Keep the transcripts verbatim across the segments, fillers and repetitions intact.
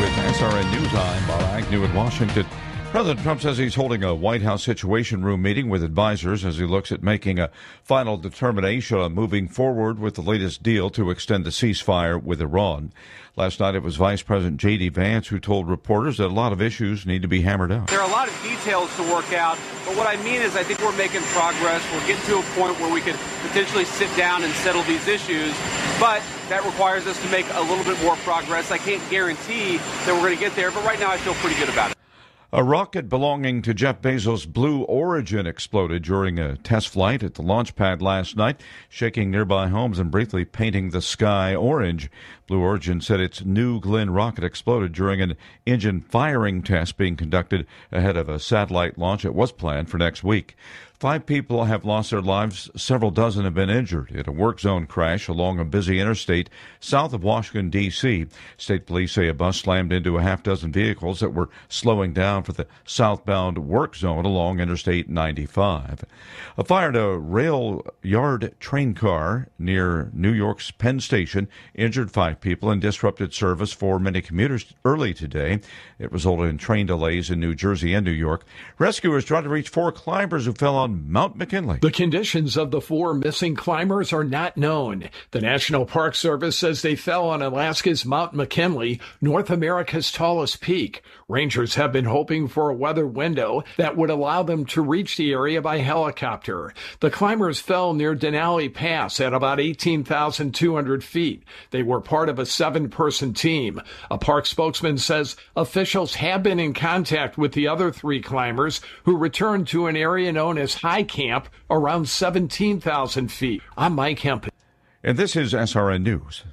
with S R N News. I'm Bob Agnew in Washington. President Trump says he's holding a White House Situation Room meeting with advisors as he looks at making a final determination on moving forward with the latest deal to extend the ceasefire with Iran. Last night it was Vice President J D. Vance who told reporters that a lot of issues need to be hammered out. There are a lot of details to work out, but what I mean is I think we're making progress. We're getting to a point where we can potentially sit down and settle these issues, but that requires us to make a little bit more progress. I can't guarantee that we're going to get there, but right now I feel pretty good about it. A rocket belonging to Jeff Bezos' Blue Origin exploded during a test flight at the launch pad last night, shaking nearby homes and briefly painting the sky orange. Blue Origin said its New Glenn rocket exploded during an engine firing test being conducted ahead of a satellite launch that was planned for next week. Five people have lost their lives. Several dozen have been injured in a work zone crash along a busy interstate south of Washington, D C State police say a bus slammed into a half dozen vehicles that were slowing down for the southbound work zone along Interstate ninety-five. A fire at a rail yard train car near New York's Penn Station injured five people and disrupted service for many commuters early today. It resulted in train delays in New Jersey and New York. Rescuers tried to reach four climbers who fell on Mount McKinley. The conditions of the four missing climbers are not known. The National Park Service says they fell on Alaska's Mount McKinley, North America's tallest peak. Rangers have been hoping for a weather window that would allow them to reach the area by helicopter. The climbers fell near Denali Pass at about eighteen thousand two hundred feet. They were part of a seven-person team. A park spokesman says officials have been in contact with the other three climbers who returned to an area known as High Camp around seventeen thousand feet. I'm Mike Hemp. And this is S R N News.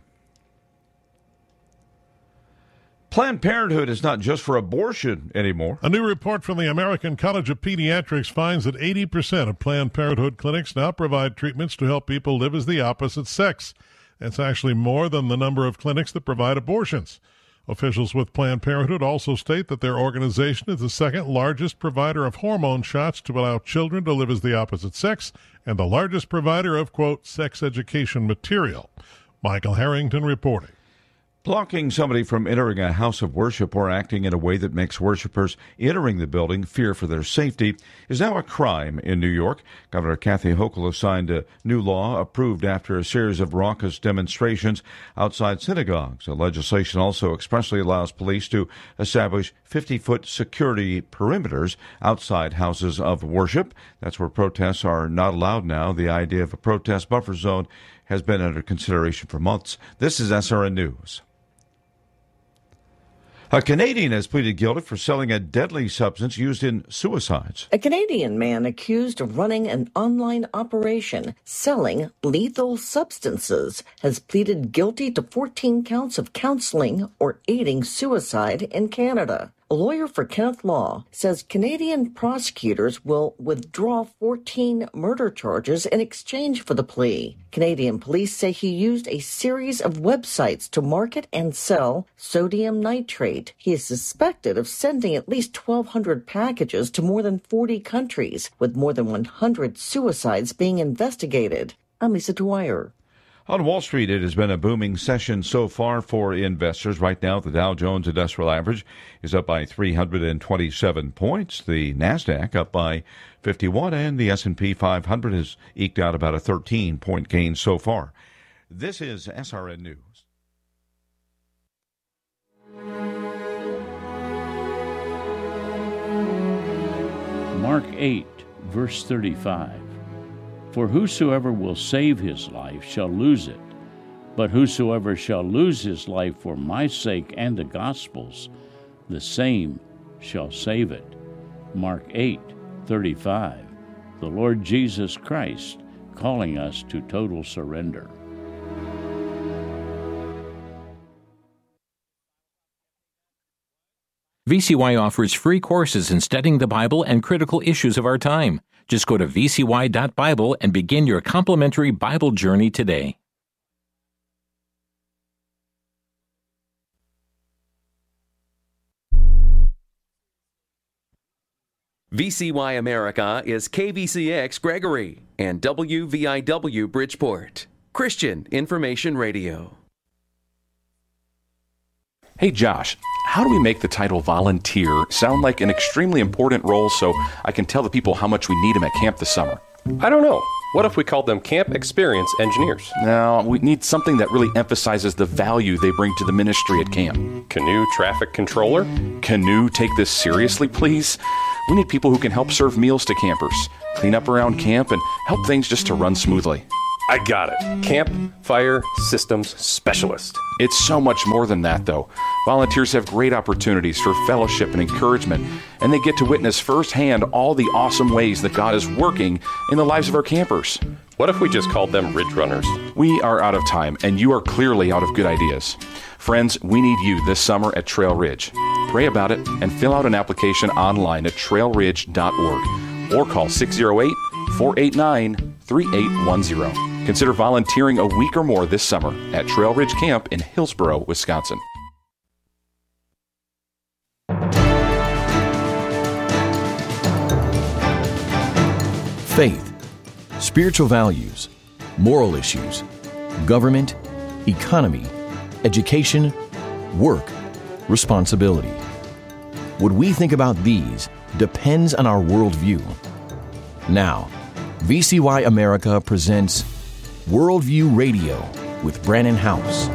Planned Parenthood is not just for abortion anymore. A new report from the American College of Pediatrics finds that eighty percent of Planned Parenthood clinics now provide treatments to help people live as the opposite sex. That's actually more than the number of clinics that provide abortions. Officials with Planned Parenthood also state that their organization is the second largest provider of hormone shots to allow children to live as the opposite sex and the largest provider of, quote, sex education material. Michael Harrington reporting. Blocking somebody from entering a house of worship or acting in a way that makes worshipers entering the building fear for their safety is now a crime in New York. Governor Kathy Hochul signed a new law approved after a series of raucous demonstrations outside synagogues. The legislation also expressly allows police to establish fifty-foot security perimeters outside houses of worship. That's where protests are not allowed now. The idea of a protest buffer zone has been under consideration for months. This is S R N News. A Canadian has pleaded guilty for selling a deadly substance used in suicides. A Canadian man accused of running an online operation selling lethal substances has pleaded guilty to fourteen counts of counseling or aiding suicide in Canada. A lawyer for Kenneth Law says Canadian prosecutors will withdraw fourteen murder charges in exchange for the plea. Canadian police say he used a series of websites to market and sell sodium nitrate. He is suspected of sending at least twelve hundred packages to more than forty countries, with more than one hundred suicides being investigated. I'm Lisa Dwyer. On Wall Street, it has been a booming session so far for investors. Right now, the Dow Jones Industrial Average is up by three hundred twenty-seven points. The NASDAQ up by fifty-one, and the S and P five hundred has eked out about a thirteen-point gain so far. This is S R N News. Mark eight, verse thirty-five. For whosoever will save his life shall lose it, but whosoever shall lose his life for my sake and the gospel's, the same shall save it. Mark eight, thirty-five. The Lord Jesus Christ calling us to total surrender. V C Y offers free courses in studying the Bible and critical issues of our time. Just go to v c y dot bible and begin your complimentary Bible journey today. V C Y America is K V C X Gregory and W V I W Bridgeport, Christian Information Radio. Hey Josh, how do we make the title volunteer sound like an extremely important role so I can tell the people how much we need them at camp this summer? I don't know. What if we called them Camp Experience Engineers? No, we need something that really emphasizes the value they bring to the ministry at camp. Canoe Traffic Controller? Canoe, take this seriously, please? We need people who can help serve meals to campers, clean up around camp, and help things just to run smoothly. I got it. Camp Fire Systems Specialist. It's so much more than that, though. Volunteers have great opportunities for fellowship and encouragement, and they get to witness firsthand all the awesome ways that God is working in the lives of our campers. What if we just called them Ridge Runners? We are out of time, and you are clearly out of good ideas. Friends, we need you this summer at Trail Ridge. Pray about it and fill out an application online at trail ridge dot org or call six oh eight, four eight nine, three eight one zero. Consider volunteering a week or more this summer at Trail Ridge Camp in Hillsboro, Wisconsin. Faith, spiritual values, moral issues, government, economy, education, work, responsibility. What we think about these depends on our worldview. Now, V C Y America presents Worldview Radio with Brannon Howse.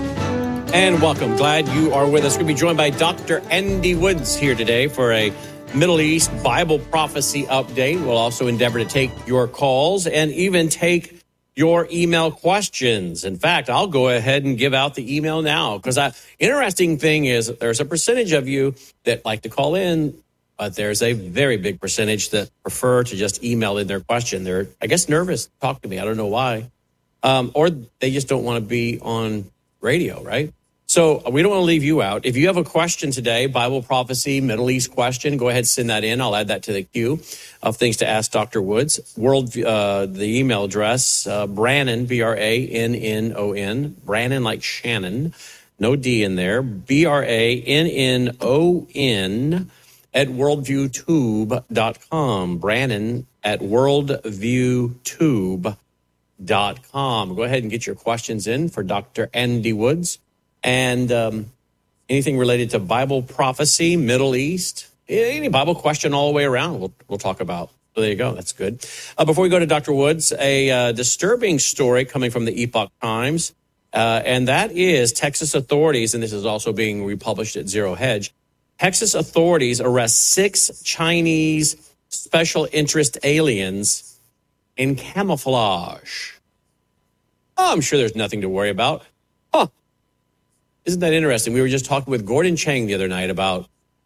And welcome. Glad you are with us. We're going to be joined by Doctor Andy Woods here today for a Middle East Bible prophecy update. We'll also endeavor to take your calls and even take your email questions. In fact, I'll go ahead and give out the email now because the interesting thing is there's a percentage of you that like to call in, but there's a very big percentage that prefer to just email in their question. They're, I guess, nervous to talk to me. I don't know why. Um, or they just don't want to be on radio, right? So we don't want to leave you out. If you have a question today, Bible prophecy, Middle East question, go ahead, send that in. I'll add that to the queue of things to ask Doctor Woods. World, uh, the email address, uh, Brannon, B R A N N O N, Brannon like Shannon, no D in there, B R A N N O N at worldview tube dot com, Brannon at worldview tube dot com. Go ahead and get your questions in for Doctor Andy Woods. And um, anything related to Bible prophecy, Middle East, any Bible question all the way around, we'll, we'll talk about. So there you go. That's good. Uh, before we go to Doctor Woods, a uh, disturbing story coming from the Epoch Times, uh, and that is Texas authorities, and this is also being republished at Zero Hedge, Texas authorities arrest six Chinese special interest aliens in camouflage. Oh, I'm sure there's nothing to worry about. Huh. Isn't that interesting? We were just talking with Gordon Chang the other night about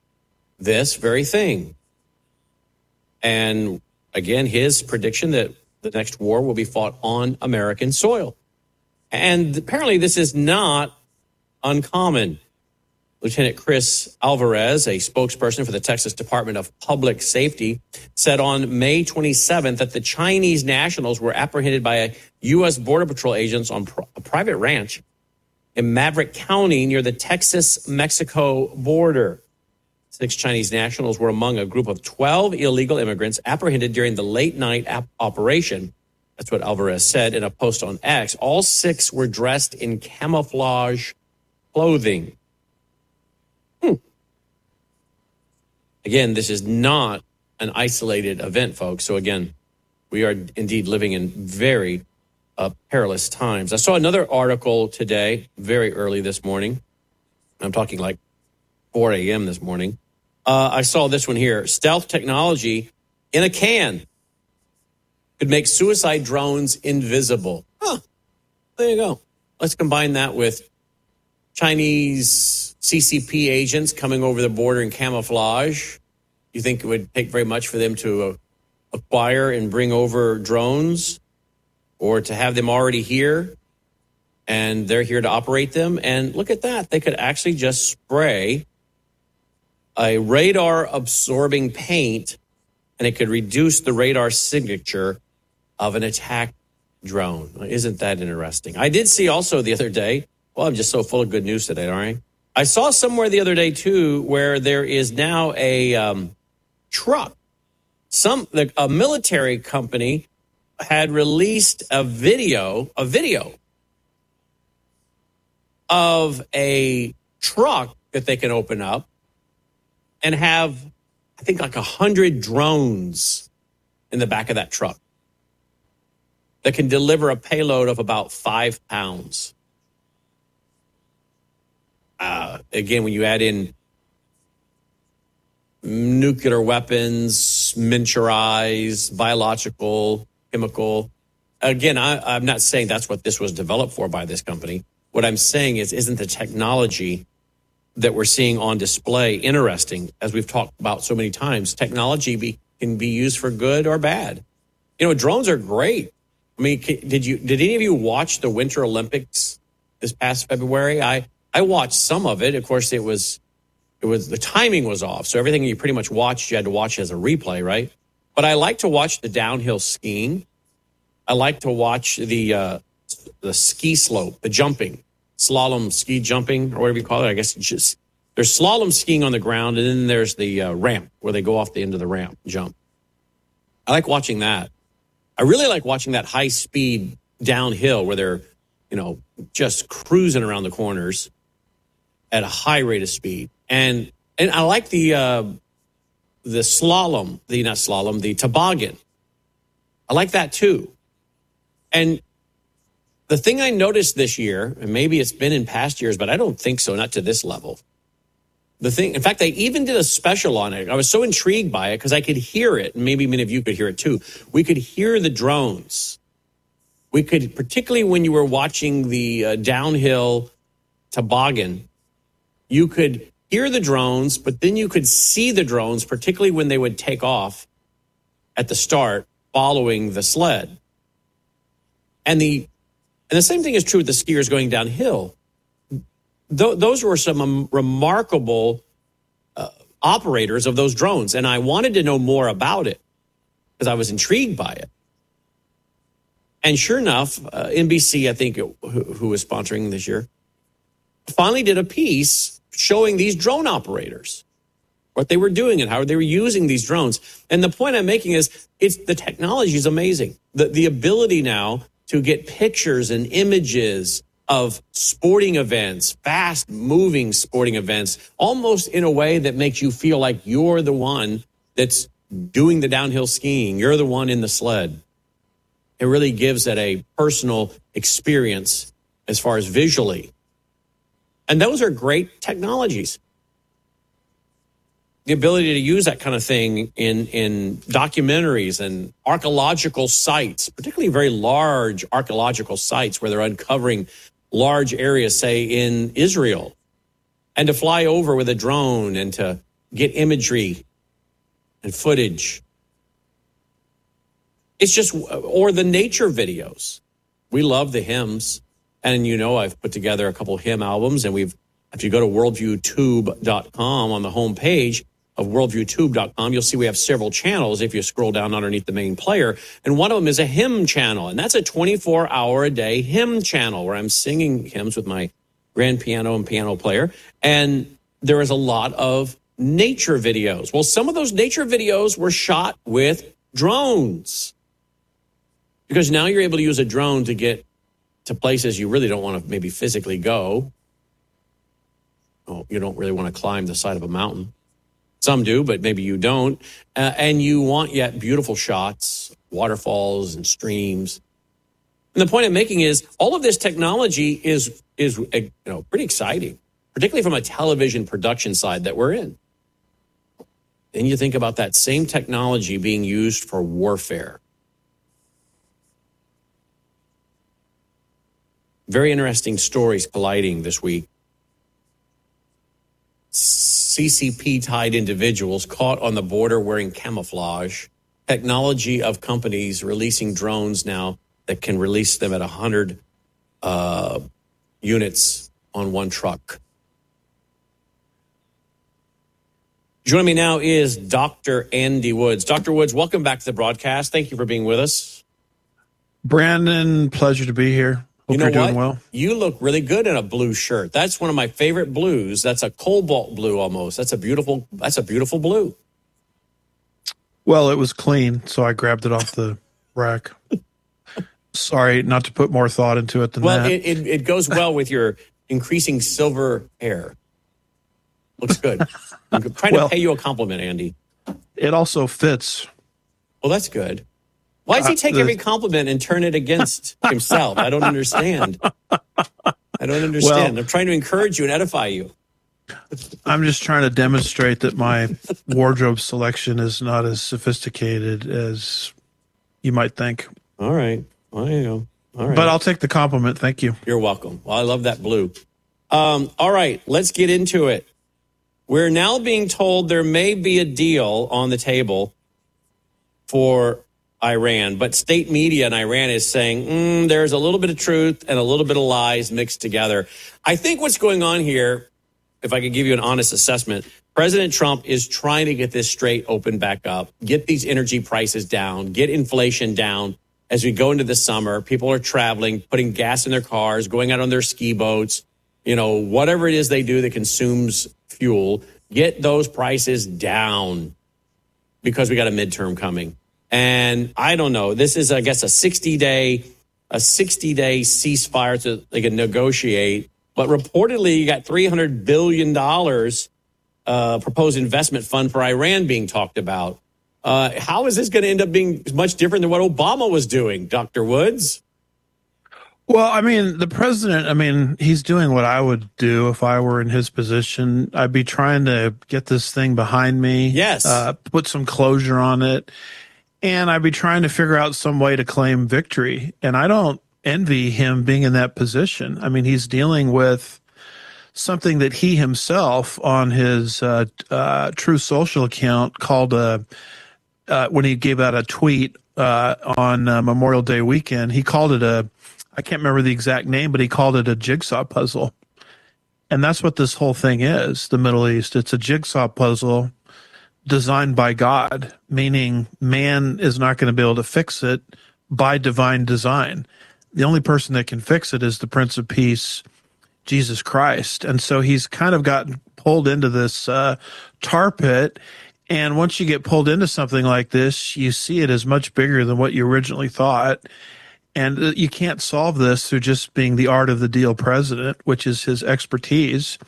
this very thing. And again, his prediction that the next war will be fought on American soil. And apparently this is not uncommon. Lieutenant Chris Alvarez, a spokesperson for the Texas Department of Public Safety, said on May twenty-seventh that the Chinese nationals were apprehended by a U S Border Patrol agents on a private ranch in Maverick County near the Texas-Mexico border. Six Chinese nationals were among a group of twelve illegal immigrants apprehended during the late-night ap- operation. That's what Alvarez said in a post on X. All six were dressed in camouflage clothing. Hmm. Again, this is not an isolated event, folks. So again, we are indeed living in very uh, perilous times. I saw another article today, very early this morning. I'm talking like four a.m. this morning. Uh, I saw this one here. Stealth technology in a can could make suicide drones invisible. Huh. There you go. Let's combine that with Chinese C C P agents coming over the border in camouflage. You think it would take very much for them to uh, acquire and bring over drones, or to have them already here and they're here to operate them? And look at that. They could actually just spray a radar absorbing paint and it could reduce the radar signature of an attack drone. Isn't that interesting? I did see also the other day, well, I'm just so full of good news today, aren't I? I saw somewhere the other day, too, where there is now a um, truck. Some the, a military company had released a video, a video of a truck that they can open up and have, I think, like a hundred drones in the back of that truck that can deliver a payload of about five pounds. Uh, again, when you add in nuclear weapons, miniaturized, biological, chemical. Again, I, I'm not saying that's what this was developed for by this company. What I'm saying is, isn't the technology that we're seeing on display interesting? As we've talked about so many times, technology be, can be used for good or bad. You know, drones are great. I mean, did you did any of you watch the Winter Olympics this past February? I I watched some of it. Of course, it was. It was the timing was off, so everything you pretty much watched, you had to watch as a replay, right? But I like to watch the downhill skiing. I like to watch the uh, the ski slope, the jumping, slalom ski jumping, or whatever you call it. I guess it's just there's slalom skiing on the ground, and then there's the uh, ramp where they go off the end of the ramp and jump. I like watching that. I really like watching that high speed downhill where they're, you know, just cruising around the corners at a high rate of speed. And and I like the uh, the slalom, the not slalom, the toboggan. I like that too. And the thing I noticed this year, and maybe it's been in past years, but I don't think so, not to this level. The thing, in fact, they even did a special on it. I was so intrigued by it because I could hear it, and maybe many of you could hear it too. We could hear the drones. We could, particularly when you were watching the uh, downhill toboggan, you could hear the drones, but then you could see the drones, particularly when they would take off at the start following the sled. And the and the same thing is true with the skiers going downhill. Th- those were some um, remarkable uh, operators of those drones, and I wanted to know more about it because I was intrigued by it. And sure enough, uh, N B C, I think, it, who, who was sponsoring this year, finally did a piece showing these drone operators, what they were doing and how they were using these drones. And the point I'm making is it's the technology is amazing. The, the ability now to get pictures and images of sporting events, fast moving sporting events, almost in a way that makes you feel like you're the one that's doing the downhill skiing. You're the one in the sled. It really gives it a personal experience as far as visually. And those are great technologies. The ability to use that kind of thing in, in documentaries and archaeological sites, particularly very large archaeological sites where they're uncovering large areas, say in Israel, and to fly over with a drone and to get imagery and footage. It's just, or the nature videos. We love the hymns. And, you know, I've put together a couple hymn albums, and we've, if you go to worldview tube dot com on the home page of worldview tube dot com, you'll see we have several channels if you scroll down underneath the main player. And one of them is a hymn channel, and that's a twenty-four hour a day hymn channel where I'm singing hymns with my grand piano and piano player. And there is a lot of nature videos. Well, some of those nature videos were shot with drones because now you're able to use a drone to get to places you really don't want to maybe physically go. Oh, you don't really want to climb the side of a mountain. Some do, but maybe you don't. Uh, and you want yet beautiful shots, waterfalls and streams. And the point I'm making is all of this technology is, is you know, pretty exciting, particularly from a television production side that we're in. Then you think about that same technology being used for warfare. Very interesting stories colliding this week. C C P-tied individuals caught on the border wearing camouflage. Technology of companies releasing drones now that can release them at one hundred uh, units on one truck. Joining me now is Doctor Andy Woods. Doctor Woods, welcome back to the broadcast. Thank you for being with us. Brandon, pleasure to be here. Hope you know you're what? doing well. You look really good in a blue shirt. That's one of my favorite blues. That's a cobalt blue almost. That's a beautiful, that's a beautiful blue. Well, it was clean, so I grabbed it off the rack. Sorry, not to put more thought into it than well, that. Well, it, it, it goes well with your increasing silver hair. Looks good. I'm trying Well, to pay you a compliment, Andy. It also fits. Well, that's good. Why does he take Uh, the- every compliment and turn it against himself? I don't understand. I don't understand. Well- I'm trying to encourage you and edify you. I'm just trying to demonstrate that my wardrobe selection is not as sophisticated as you might think. All right. Well, you know. All right. But I'll take the compliment. Thank you. You're welcome. Well, I love that blue. Um, all right, let's get into it. We're now being told there may be a deal on the table for Iran, but state media in Iran is saying mm, there's a little bit of truth and a little bit of lies mixed together. I think what's going on here, if I could give you an honest assessment, President Trump is trying to get this strait open back up, get these energy prices down, get inflation down. As we go into the summer, people are traveling, putting gas in their cars, going out on their ski boats, you know, whatever it is they do that consumes fuel, get those prices down because we got a midterm coming. And I don't know, this is, I guess, a sixty day, a sixty day ceasefire so they can negotiate. But reportedly, you got three hundred billion dollars uh, proposed investment fund for Iran being talked about. Uh, how is this going to end up being much different than what Obama was doing, Doctor Woods? Well, I mean, the president, I mean, he's doing what I would do if I were in his position. I'd be trying to get this thing behind me. Yes. Uh, put some closure on it. And I'd be trying to figure out some way to claim victory. And I don't envy him being in that position. I mean, he's dealing with something that he himself on his uh, uh, True Social account called a, uh, when he gave out a tweet uh, on uh, Memorial Day weekend, he called it a, I can't remember the exact name, but he called it a jigsaw puzzle. And that's what this whole thing is, the Middle East. It's a jigsaw puzzle designed by God, meaning man is not going to be able to fix it by divine design. The only person that can fix it is the Prince of Peace, Jesus Christ. And so he's kind of gotten pulled into this uh, tar pit. And once you get pulled into something like this, you see it as much bigger than what you originally thought. And you can't solve this through just being the art of the deal president, which is his expertise.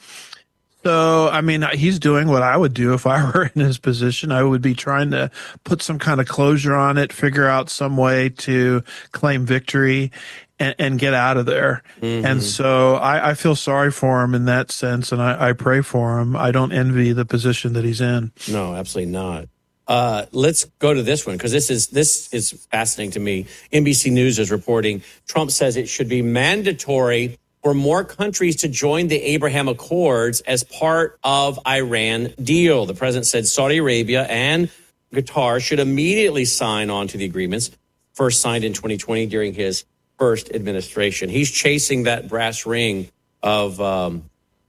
So, I mean, he's doing what I would do if I were in his position. I would be trying to put some kind of closure on it, figure out some way to claim victory and, and get out of there. Mm-hmm. And so I, I feel sorry for him in that sense, and I, I pray for him. I don't envy the position that he's in. No, absolutely not. Uh, let's go to this one because this is this is fascinating to me. N B C News is reporting Trump says it should be mandatory for more countries to join the Abraham Accords as part of Iran deal. The president said Saudi Arabia and Qatar should immediately sign on to the agreements first signed in twenty twenty during his first administration. He's chasing that brass ring of um,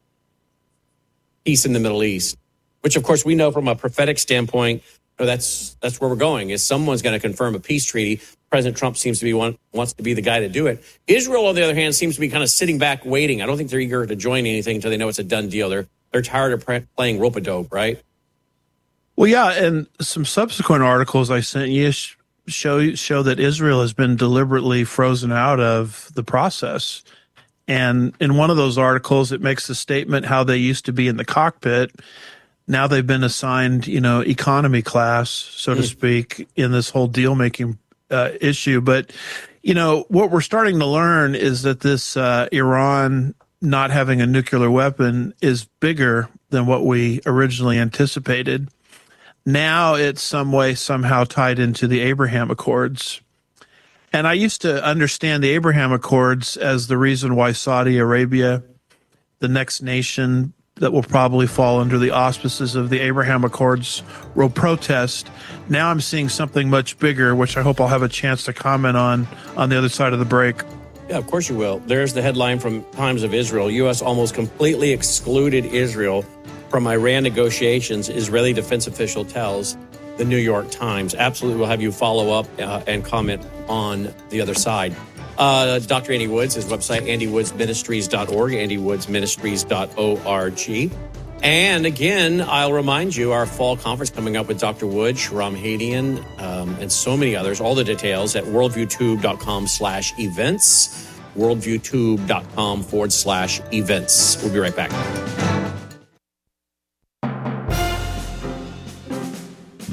peace in the Middle East, which, of course, we know from a prophetic standpoint, that's that's where we're going, is someone's going to confirm a peace treaty. President Trump seems to be one, wants to be the guy to do it. Israel, on the other hand, seems to be kind of sitting back waiting. I don't think they're eager to join anything until they know it's a done deal. They're they're tired of pre- playing rope-a-dope, right? Well, yeah, and some subsequent articles I sent you show show that Israel has been deliberately frozen out of the process. And in one of those articles, it makes the statement how they used to be in the cockpit. Now they've been assigned, you know, economy class, so to speak, in this whole deal-making uh, issue. But, you know, what we're starting to learn is that this uh, Iran not having a nuclear weapon is bigger than what we originally anticipated. Now it's some way somehow tied into the Abraham Accords. And I used to understand the Abraham Accords as the reason why Saudi Arabia, the next nation that will probably fall under the auspices of the Abraham Accords, will protest. Now I'm seeing something much bigger, which I hope I'll have a chance to comment on on the other side of the break. Yeah, of course you will. There's the headline from Times of Israel. U S almost completely excluded Israel from Iran negotiations, Israeli defense official tells the New York Times. Absolutely, we'll have you follow up uh, and comment on the other side. Uh, Doctor Andy Woods, his website, andy woods ministries dot org, andy woods ministries dot org. And again, I'll remind you, our fall conference coming up with Doctor Wood, Shahram Hadian, um, and so many others. All the details at worldviewtube.com slash events, worldviewtube.com forward slash events. We'll be right back.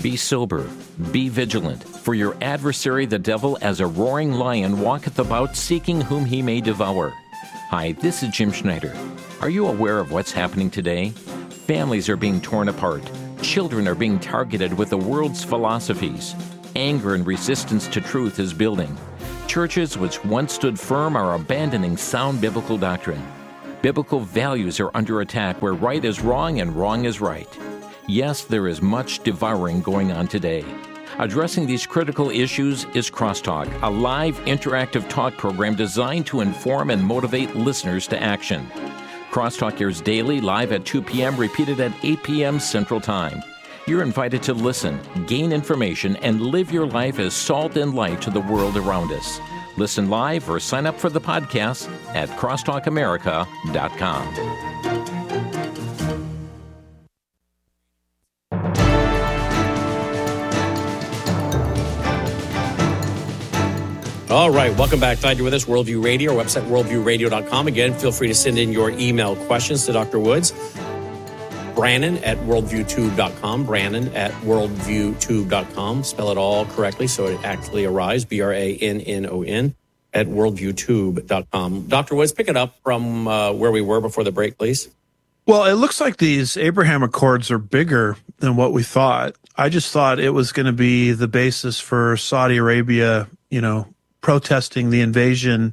Be sober, be vigilant, for your adversary the devil as a roaring lion walketh about seeking whom he may devour. Hi, this is Jim Schneider. Are you aware of what's happening today? Families are being torn apart. Children are being targeted with the world's philosophies. Anger and resistance to truth is building. Churches which once stood firm are abandoning sound biblical doctrine. Biblical values are under attack where right is wrong and wrong is right. Yes, there is much devouring going on today. Addressing these critical issues is Crosstalk, a live interactive talk program designed to inform and motivate listeners to action. Crosstalk airs daily, live at two p.m., repeated at eight p.m. Central Time. You're invited to listen, gain information, and live your life as salt and light to the world around us. Listen live or sign up for the podcast at crosstalk america dot com. All right, welcome back. Glad you're with us. Worldview Radio, our website, worldview radio dot com. Again, feel free to send in your email questions to Doctor Woods. Brannon at worldview tube dot com. Brannon at worldview tube dot com. Spell it all correctly so it actually arrives. B R A N N O N at worldview tube dot com. Doctor Woods, pick it up from uh, where we were before the break, please. Well, it looks like these Abraham Accords are bigger than what we thought. I just thought it was going to be the basis for Saudi Arabia, you know, protesting the invasion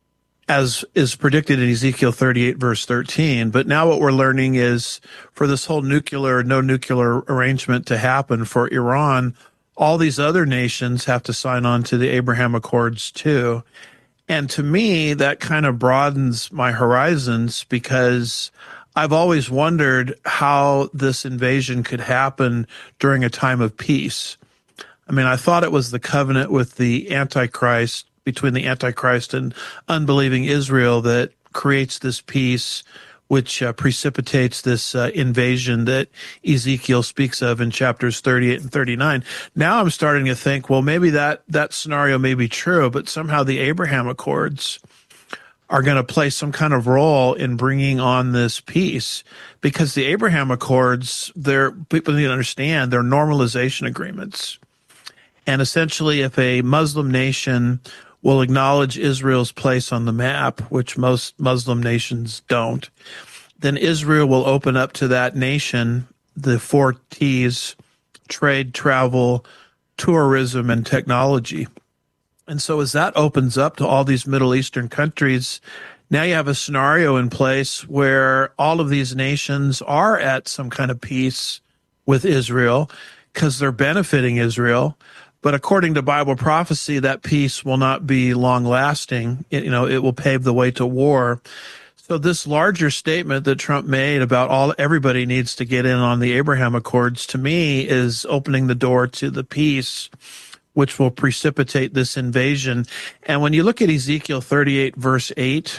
as is predicted in Ezekiel thirty-eight, verse thirteen. But now what we're learning is for this whole nuclear, no nuclear arrangement to happen for Iran, all these other nations have to sign on to the Abraham Accords too. And to me, that kind of broadens my horizons because I've always wondered how this invasion could happen during a time of peace. I mean, I thought it was the covenant with the Antichrist, between the Antichrist and unbelieving Israel, that creates this peace, which uh, precipitates this uh, invasion that Ezekiel speaks of in chapters thirty-eight and thirty-nine. Now I'm starting to think, well, maybe that, that scenario may be true, but somehow the Abraham Accords are going to play some kind of role in bringing on this peace, because the Abraham Accords, they're, people need to understand, they're normalization agreements. And essentially, if a Muslim nation will acknowledge Israel's place on the map, which most Muslim nations don't, then Israel will open up to that nation the four T's: trade, travel, tourism, and technology. And so as that opens up to all these Middle Eastern countries, now you have a scenario in place where all of these nations are at some kind of peace with Israel because they're benefiting Israel. But according to Bible prophecy, that peace will not be long lasting. It, you know, it will pave the way to war. So this larger statement that Trump made about all everybody needs to get in on the Abraham Accords, to me, is opening the door to the peace, which will precipitate this invasion. And when you look at Ezekiel thirty-eight, verse eight,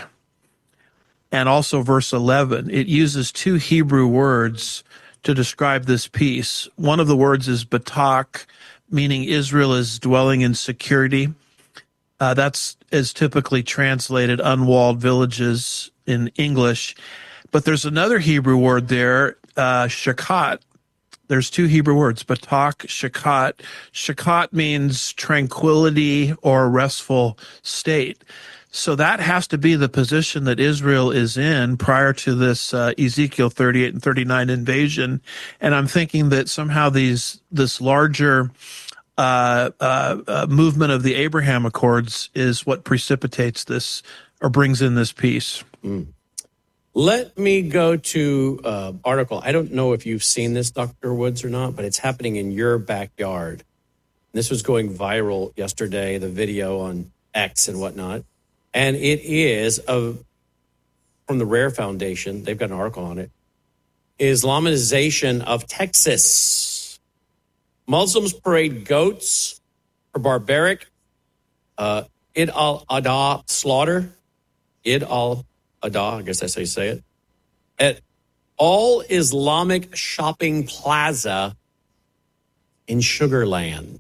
and also verse eleven, it uses two Hebrew words to describe this peace. One of the words is batak, meaning Israel is dwelling in security. Uh, that's is typically translated unwalled villages in English. But there's another Hebrew word there, uh, shakat. There's two Hebrew words, batak, shakat. Shakat means tranquility or restful state. So that has to be the position that Israel is in prior to this uh, Ezekiel thirty-eight and thirty-nine invasion. And I'm thinking that somehow these this larger uh, uh, uh, movement of the Abraham Accords is what precipitates this or brings in this peace. Mm. Let me go to an uh, article. I don't know if you've seen this, Doctor Woods, or not, but it's happening in your backyard. This was going viral yesterday, the video on X and whatnot. And it is a, from the Rare Foundation. They've got an article on it. Islamization of Texas. Muslims parade goats for barbaric uh, Eid al-Adha slaughter. Eid al-Adha, I guess that's how you say it. At All Islamic Shopping Plaza in Sugar Land.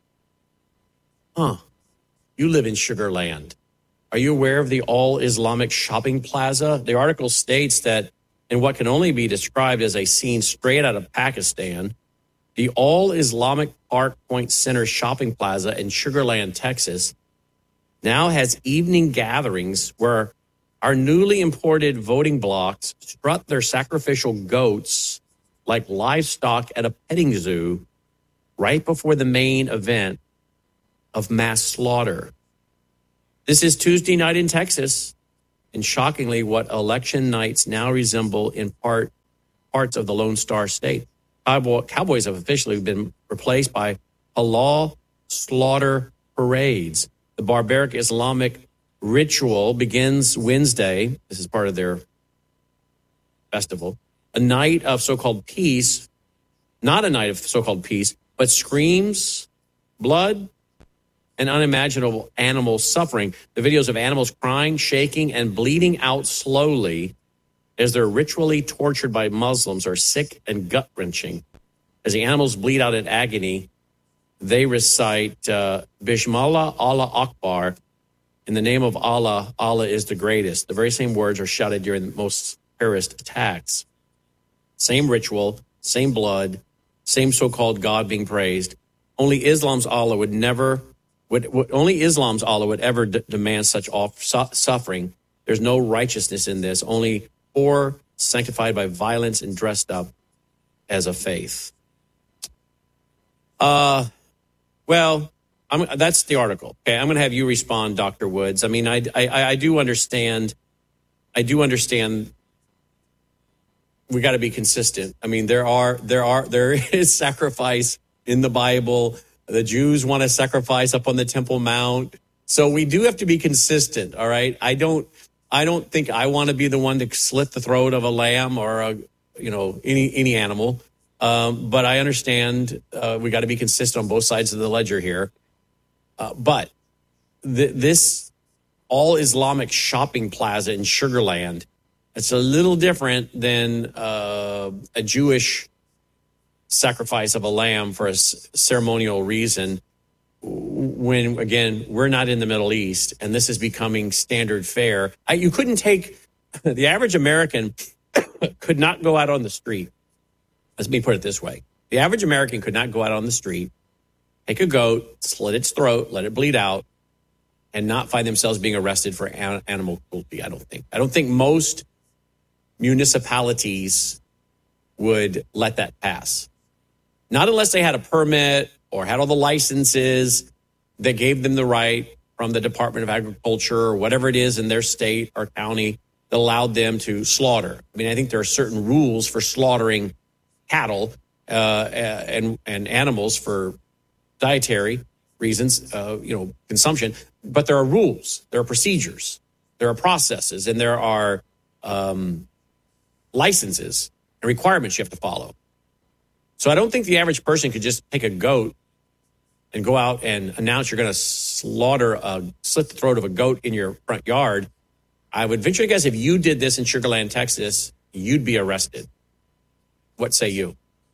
Huh. You live in Sugar Land. Are you aware of the All Islamic Shopping Plaza? The article states that in what can only be described as a scene straight out of Pakistan, The All Islamic Park Point Center Shopping Plaza in Sugar Land, Texas, now has evening gatherings where our newly imported voting blocks strut their sacrificial goats like livestock at a petting zoo right before the main event of mass slaughter. This is Tuesday night in Texas, and shockingly, what election nights now resemble in part parts of the Lone Star State. Cowboys have officially been replaced by halal slaughter parades. The barbaric Islamic ritual begins Wednesday. This is part of their festival. A night of so-called peace, not a night of so-called peace, but screams, blood, and unimaginable animal suffering. The videos of animals crying, shaking, and bleeding out slowly as they're ritually tortured by Muslims are sick and gut-wrenching. As the animals bleed out in agony, they recite uh, Bismillah, Allah Akbar. In the name of Allah, Allah is the greatest. The very same words are shouted during most terrorist attacks. Same ritual, same blood, same so-called God being praised. Only Islam's Allah would never, would, would only Islam's Allah would ever d- demand such off, su- suffering. There's no righteousness in this. Only poor, sanctified by violence and dressed up as a faith. Uh, well, I'm, that's the article. Okay, I'm going to have you respond, Doctor Woods. I mean, I, I, I do understand. I do understand. We got to be consistent. I mean, there are there are there is sacrifice in the Bible. The Jews want to sacrifice up on the Temple Mount, so we do have to be consistent. All right, I don't. I don't think I want to be the one to slit the throat of a lamb or a, you know, any any animal. Um, but I understand uh, we got to be consistent on both sides of the ledger here. Uh, but th- this all Islamic shopping plaza in Sugar Land, it's a little different than uh, a Jewish sacrifice of a lamb for a s- ceremonial reason. When, again, we're not in the Middle East, and this is becoming standard fare. I, you couldn't take the average American could not go out on the street. Let me put it this way. The average American could not go out on the street, take a goat, slit its throat, let it bleed out, and not find themselves being arrested for an- animal cruelty, I don't think. I don't think most municipalities would let that pass. Not unless they had a permit or had all the licenses that gave them the right from the Department of Agriculture or whatever it is in their state or county that allowed them to slaughter. I mean, I think there are certain rules for slaughtering cattle uh, and and animals for dietary reasons, uh, you know, consumption. But there are rules, there are procedures, there are processes, and there are um, licenses and requirements you have to follow. So I don't think the average person could just take a goat and go out and announce you're going to slaughter a slit the throat of a goat in your front yard. I would venture to guess if you did this in Sugar Land, Texas, you'd be arrested. What say you?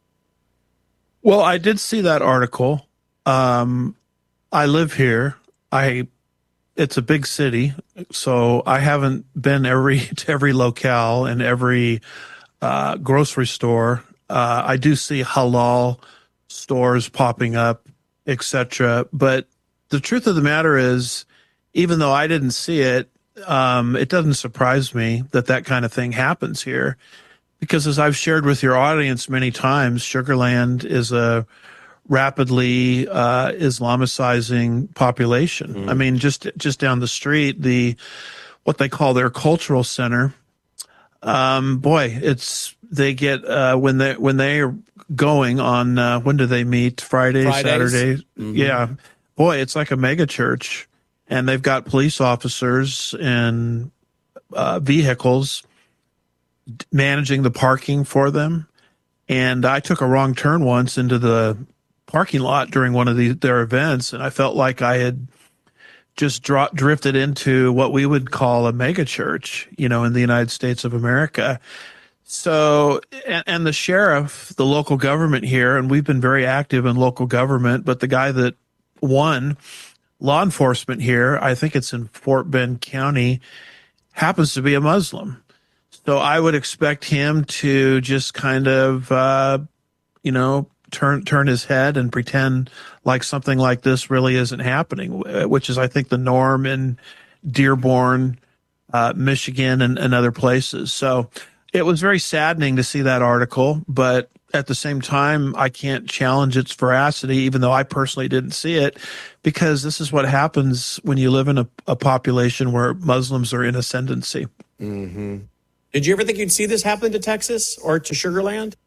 Well, I did see that article. Um, I live here. I it's a big city, so I haven't been every to every locale and every uh, grocery store. Uh, I do see halal stores popping up, et cetera. But the truth of the matter is, even though I didn't see it, um, it doesn't surprise me that that kind of thing happens here. Because as I've shared with your audience many times, Sugar Land is a rapidly uh, Islamicizing population. Mm. I mean, just just down the street, the what they call their cultural center. Um, boy, it's they get uh, when they when they're going on. Uh, when do they meet? Friday, Fridays. Saturday. Mm-hmm. Yeah, boy, it's like a mega church, and they've got police officers and uh, vehicles managing the parking for them. And I took a wrong turn once into the parking lot during one of the, their events, and I felt like I had just dro- drifted into what we would call a mega church, you know, in the United States of America. So, and, and the sheriff, the local government here, and we've been very active in local government, but the guy that won law enforcement here, I think it's in Fort Bend County, happens to be a Muslim. So I would expect him to just kind of, uh, you know, turn turn his head and pretend like something like this really isn't happening, which is, I think, the norm in Dearborn, uh, Michigan, and, and other places. So it was very saddening to see that article, but at the same time, I can't challenge its veracity, even though I personally didn't see it, because this is what happens when you live in a, a population where Muslims are in ascendancy. Mm-hmm. Did you ever think you'd see this happen to Texas or to Sugar Land?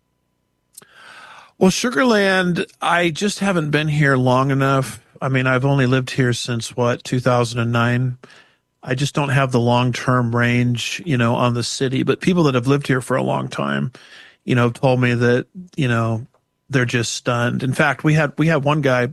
Well, Sugar Land, I just haven't been here long enough. I mean, I've only lived here since, what, two thousand nine? I just don't have the long-term range, you know, on the city. But people that have lived here for a long time, you know, told me that, you know, they're just stunned. In fact, we had we had one guy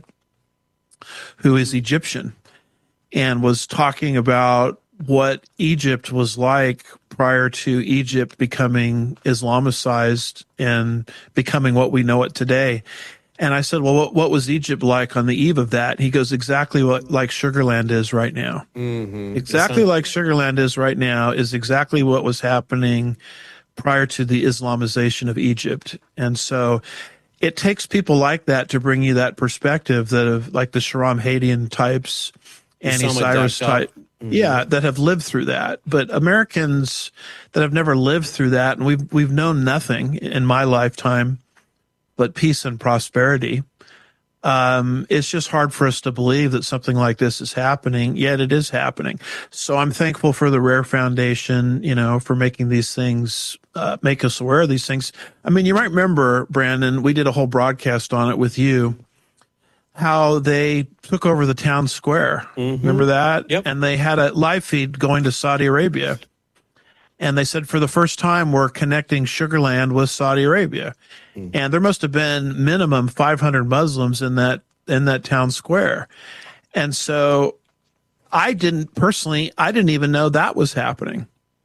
who is Egyptian and was talking about what Egypt was like prior to Egypt becoming Islamicized and becoming what we know it today. And I said, well, what, what was Egypt like on the eve of that? He goes, exactly what like Sugar Land is right now. Mm-hmm. Exactly like Sugar Land is right now is exactly what was happening prior to the Islamization of Egypt. And so it takes people like that to bring you that perspective, that of like the Shahram Hadian types, Annie Cyrus type. Mm-hmm. Yeah, that have lived through that. But Americans that have never lived through that, and we've we've known nothing in my lifetime but peace and prosperity. Um, it's just hard for us to believe that something like this is happening, yet it is happening. So I'm thankful for the Rare Foundation, you know, for making these things, uh, make us aware of these things. I mean, you might remember, Brandon, we did a whole broadcast on it with you, how they took over the town square. Mm-hmm. Remember that? Yep. And they had a live feed going to Saudi Arabia. And they said, for the first time, we're connecting Sugar Land with Saudi Arabia. Mm-hmm. And there must have been minimum five hundred Muslims in that in that town square. And so I didn't personally, I didn't even know that was happening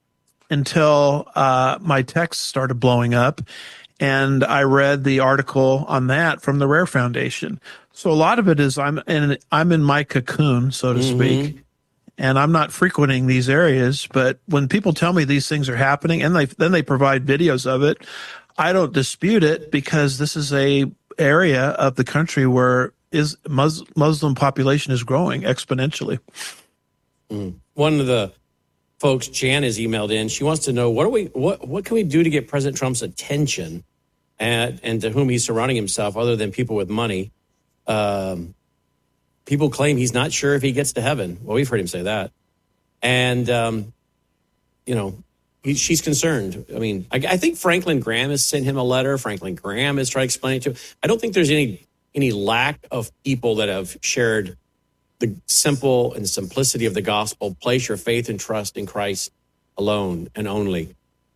until uh, my text started blowing up. And I read the article on that from the Rare Foundation. So a lot of it is I'm in, I'm in my cocoon, so to mm-hmm. speak, and I'm not frequenting these areas. But when people tell me these things are happening, and they then they provide videos of it, I don't dispute it, because this is a area of the country where is Mus- Muslim population is growing exponentially. Mm. One of the folks, Jan, has emailed in. She wants to know what are we what what can we do to get President Trump's attention, and and to whom he's surrounding himself, other than people with money. Um, people claim he's not sure if he gets to heaven. Well, we've heard him say that. And, um, you know, he, she's concerned. I mean, I, I think Franklin Graham has sent him a letter. Franklin Graham has tried to explain it to him. I don't think there's any, any lack of people that have shared the simple and simplicity of the gospel. Place your faith and trust in Christ alone and only.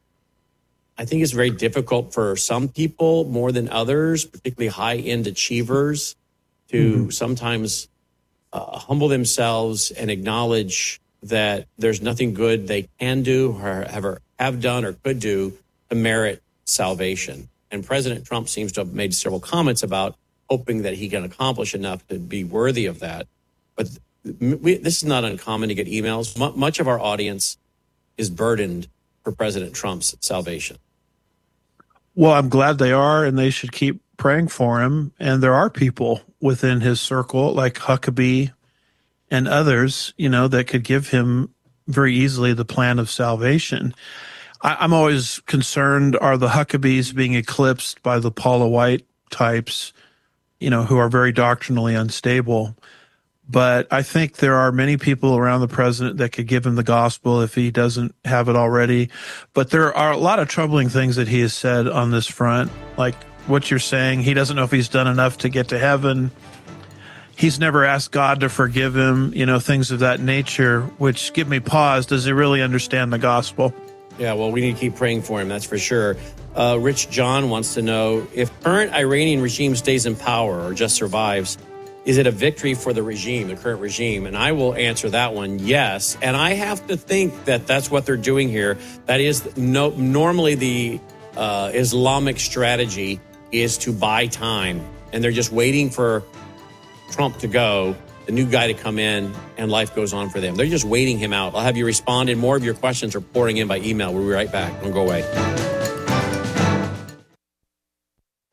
I think it's very difficult for some people more than others, particularly high-end achievers, to mm-hmm. sometimes uh, humble themselves and acknowledge that there's nothing good they can do or ever have done or could do to merit salvation. And President Trump seems to have made several comments about hoping that he can accomplish enough to be worthy of that. But we, this is not uncommon to get emails. M- much of our audience is burdened for President Trump's salvation. Well, I'm glad they are, and they should keep praying for him. And there are people within his circle, like Huckabee and others, you know, that could give him very easily the plan of salvation. I, I'm always concerned, are the Huckabees being eclipsed by the Paula White types, you know, who are very doctrinally unstable? But I think there are many people around the president that could give him the gospel if he doesn't have it already. But there are a lot of troubling things that he has said on this front, like what you're saying. He doesn't know if he's done enough to get to heaven. He's never asked God to forgive him, you know, things of that nature, which give me pause. Does he really understand the gospel? Yeah, well, we need to keep praying for him, that's for sure. Uh, Rich John wants to know, if current Iranian regime stays in power or just survives, is it a victory for the regime, the current regime? And I will answer that one, yes. And I have to think that that's what they're doing here. That is, no, normally the uh, Islamic strategy is to buy time. And they're just waiting for Trump to go, the new guy to come in, and life goes on for them. They're just waiting him out. I'll have you respond, and more of your questions are pouring in by email. We'll be right back. Don't go away.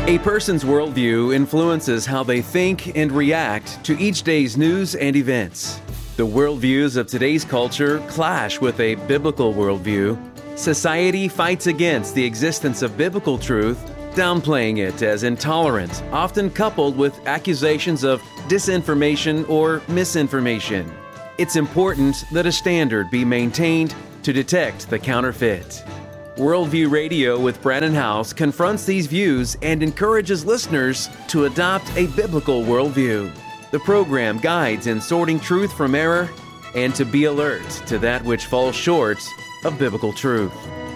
A person's worldview influences how they think and react to each day's news and events. The worldviews of today's culture clash with a biblical worldview. Society fights against the existence of biblical truth, downplaying it as intolerant, often coupled with accusations of disinformation or misinformation. It's important that a standard be maintained to detect the counterfeit. Worldview Radio with Brannon Howse confronts these views and encourages listeners to adopt a biblical worldview. The program guides in sorting truth from error and to be alert to that which falls short of biblical truth.